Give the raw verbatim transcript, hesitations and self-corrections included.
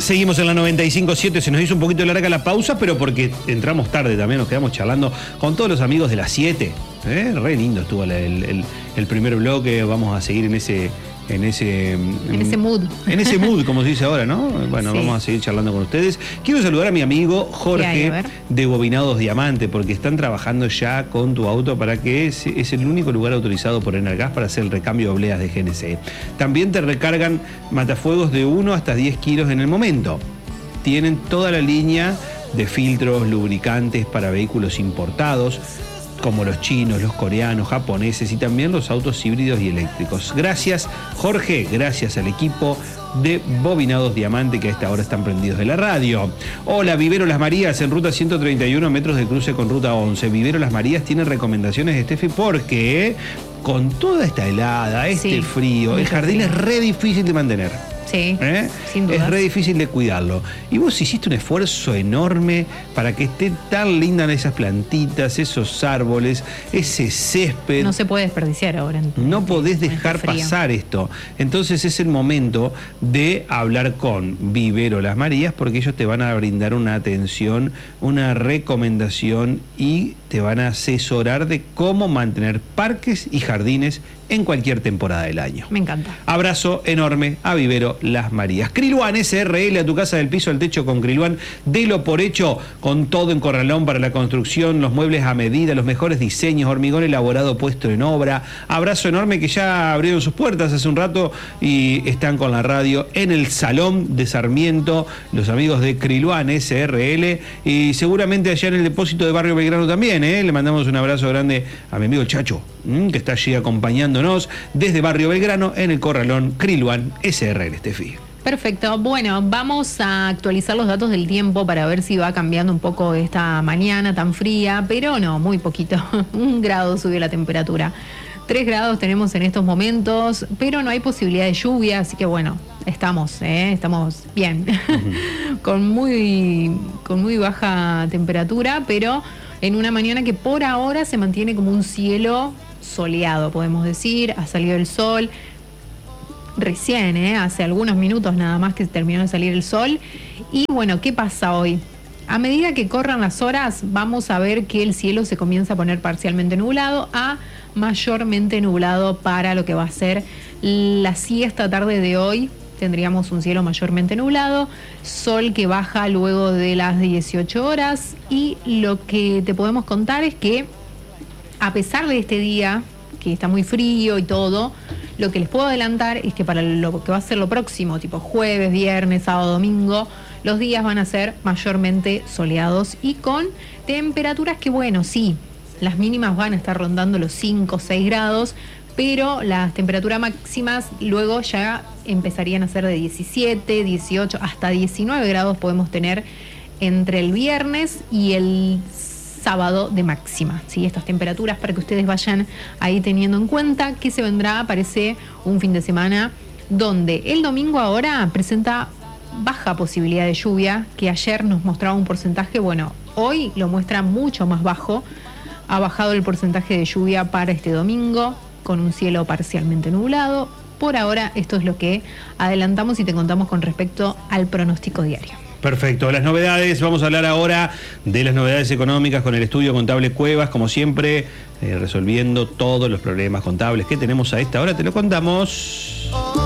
Seguimos en la noventa y cinco punto siete, se nos hizo un poquito larga la pausa, pero porque entramos tarde también, nos quedamos charlando con todos los amigos de las siete. ¿eh? Re lindo estuvo el, el, el primer bloque, vamos a seguir en ese... En ese, en ese mood. En ese mood, como se dice ahora, ¿no? Bueno, sí. Vamos a seguir charlando con ustedes. Quiero saludar a mi amigo Jorge de Bobinados Diamante, porque están trabajando ya con tu auto para que es, es el único lugar autorizado por Enargas para hacer el recambio de obleas de G N C. También te recargan matafuegos de uno hasta diez kilos en el momento. Tienen toda la línea de filtros, lubricantes para vehículos importados, como los chinos, los coreanos, japoneses y también los autos híbridos y eléctricos. Gracias, Jorge, gracias al equipo de Bobinados Diamante que a esta hora están prendidos de la radio. Hola, Vivero Las Marías en ruta ciento treinta y uno, metros de cruce con ruta once. Vivero Las Marías tiene recomendaciones de Steffi porque con toda esta helada, este sí, frío, el jardín frío. Es re difícil de mantener. Sí, ¿Eh? sin duda. Es re difícil de cuidarlo. Y vos hiciste un esfuerzo enorme para que esté tan lindas esas plantitas, esos árboles, ese césped. No se puede desperdiciar ahora. No podés dejar pasar esto. Entonces es el momento de hablar con Vivero Las Marías, porque ellos te van a brindar una atención, una recomendación y te van a asesorar de cómo mantener parques y jardines en cualquier temporada del año. Me encanta. Abrazo enorme a Vivero Las Marías. Kriluan S R L, a tu casa del piso al techo con Kriluan. Delo por hecho, con todo en corralón para la construcción, los muebles a medida, los mejores diseños, hormigón elaborado puesto en obra. Abrazo enorme, que ya abrieron sus puertas hace un rato y están con la radio en el Salón de Sarmiento, los amigos de Kriluan S R L, y seguramente allá en el depósito de Barrio Belgrano también. ¿eh? Le mandamos un abrazo grande a mi amigo Chacho, que está allí acompañándonos desde Barrio Belgrano en el corralón Kriluan S R L, Steffi. Perfecto. Bueno, vamos a actualizar los datos del tiempo para ver si va cambiando un poco esta mañana tan fría, pero no, muy poquito. Un grado subió la temperatura. Tres grados tenemos en estos momentos, pero no hay posibilidad de lluvia, así que bueno, estamos, ¿eh? estamos bien. Uh-huh. con muy, con muy baja temperatura, pero en una mañana que por ahora se mantiene como un cielo soleado, podemos decir. Ha salido el sol recién, ¿eh? hace algunos minutos nada más que terminó de salir el sol. Y bueno, ¿qué pasa hoy? A medida que corran las horas, vamos a ver que el cielo se comienza a poner parcialmente nublado a mayormente nublado para lo que va a ser la siesta tarde de hoy. Tendríamos un cielo mayormente nublado, sol que baja luego de las dieciocho horas, y lo que te podemos contar es que a pesar de este día, que está muy frío y todo, lo que les puedo adelantar es que para lo que va a ser lo próximo, tipo jueves, viernes, sábado, domingo, los días van a ser mayormente soleados y con temperaturas que, bueno, sí, las mínimas van a estar rondando los cinco o seis grados, pero las temperaturas máximas luego ya empezarían a ser de diecisiete, dieciocho, hasta diecinueve grados podemos tener entre el viernes y el sábado de máxima, ¿sí? Estas temperaturas para que ustedes vayan ahí teniendo en cuenta que se vendrá, parece, un fin de semana donde el domingo ahora presenta baja posibilidad de lluvia, que ayer nos mostraba un porcentaje, bueno, hoy lo muestra mucho más bajo, ha bajado el porcentaje de lluvia para este domingo, con un cielo parcialmente nublado. Por ahora esto es lo que adelantamos y te contamos con respecto al pronóstico diario. Perfecto, las novedades, vamos a hablar ahora de las novedades económicas con el estudio contable Cuevas, como siempre, eh, resolviendo todos los problemas contables que tenemos a esta hora, te lo contamos.